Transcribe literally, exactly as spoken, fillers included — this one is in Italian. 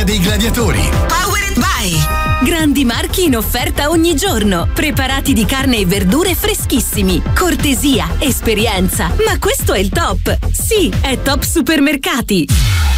dei gladiatori. Powered by grandi marchi in offerta ogni giorno. Preparati di carne e verdure freschissimi. Cortesia, esperienza. Ma questo è il top. Sì, è Top Supermercati.